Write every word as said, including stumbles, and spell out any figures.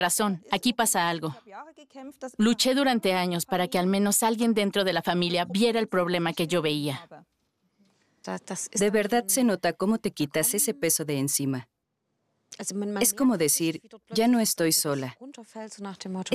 razón, aquí pasa algo. Luché durante años para que al menos alguien dentro de la familia viera el problema que yo veía. De verdad se nota cómo te quitas ese peso de encima. Es como decir, ya no estoy sola.